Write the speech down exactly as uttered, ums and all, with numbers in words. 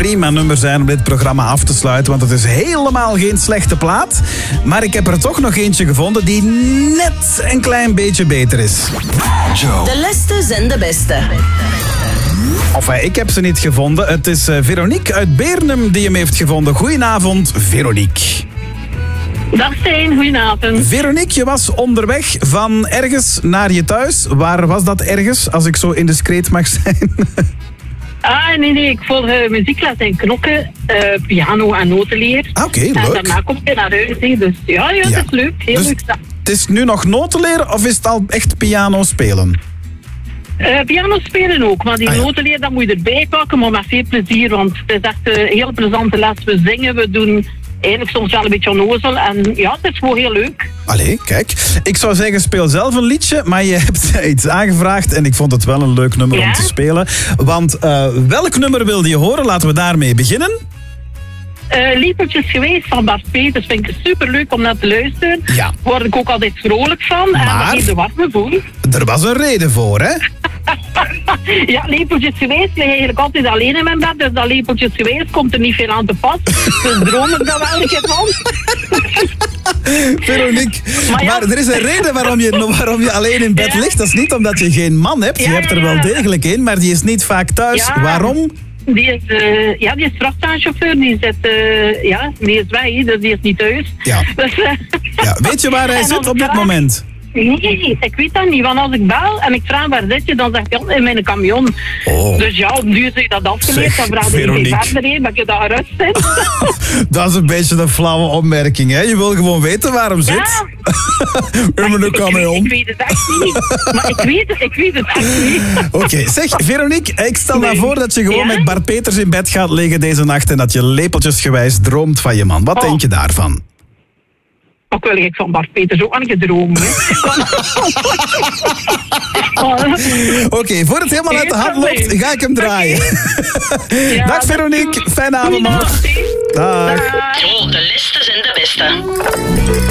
prima nummer zijn om dit programma af te sluiten, want het is helemaal geen slechte plaat. Maar ik heb er toch nog eentje gevonden die net een klein beetje beter is. Joe. De leste zijn de beste. Enfin, ik heb ze niet gevonden. Het is uh, Veronique uit Beernem die hem heeft gevonden. Goedenavond, Veronique. Dag Stijn, goedenavond. Veronique, je was onderweg van ergens naar je thuis. Waar was dat ergens, als ik zo indiscreet mag zijn? Ah, nee, nee, ik volg uh, muziekles in Knokke, uh, piano en notenleer. Ah, oké, okay, leuk. En daarna kom je naar huis, he. Dus ja, ja, ja, het is leuk, heel dus leuk. Het is nu nog notenleer of is het al echt piano spelen? Uh, piano spelen ook, maar die ah, ja. notenleer dat moet je erbij pakken, maar met veel plezier, want het is echt een heel plezante les. We zingen, we doen eigenlijk soms wel een beetje onnozel en ja, het is gewoon heel leuk. Allee, kijk. Ik zou zeggen, speel zelf een liedje, maar je hebt iets aangevraagd en ik vond het wel een leuk nummer ja? om te spelen. Want uh, welk nummer wilde je horen? Laten we daarmee beginnen. Uh, Lepeltjes geweest van Bart Peters vind ik superleuk om naar te luisteren. Ja. Daar word ik ook altijd vrolijk van Maar en dat geeft de warme voel. Er was een reden voor, hè? Ja, lepeltjes geweest lig eigenlijk altijd alleen in mijn bed. Dus dat lepeltjes geweest komt er niet veel aan te pas. Dus droom ik daar wel een keer van. Veronique, maar, ja. maar er is een reden waarom je, waarom je alleen in bed ja. ligt. Dat is niet omdat je geen man hebt. Je ja, hebt er ja, wel ja. degelijk een, maar die is niet vaak thuis. Ja. Waarom? Die is, uh, ja, die is vrachtwagenchauffeur. Die zit, uh, ja, die is weg, dus die is niet thuis. Ja. Dus, uh, Ja, weet je waar hij en zit als op dit ik- moment? Nee, ik weet dat niet. Want als ik bel en ik vraag waar zit je, dan zegt hij altijd in mijn camion. Oh. Dus ja, nu is hij dat afgeleerd. Zeg, Dan vraag je Veronique. niet verder heen, dat je daar rust zit. Dat is een beetje een flauwe opmerking, hè? Je wil gewoon weten waar hem zit. Ja. In mijn ik, weet, camion. ik weet het echt niet. Maar ik weet het, ik weet het echt niet. Oké, okay, zeg Veronique, ik stel Nee. nou voor dat je gewoon Ja? met Bart Peters in bed gaat liggen deze nacht en dat je lepeltjesgewijs droomt van je man. Wat Oh. denk je daarvan? Ook wil ik van Bart Peters ook aan gedroomd. Oké, okay, voor het helemaal uit de hand loopt, ga ik hem draaien. Okay. Ja, Dag Veronique, fijne avond nog. Goeiedag. Dag. Jo, de liste zijn de beste.